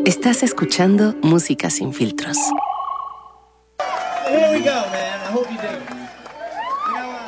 Estás escuchando Música Sin Filtros. Here we go, man. I hope you dig it. You know,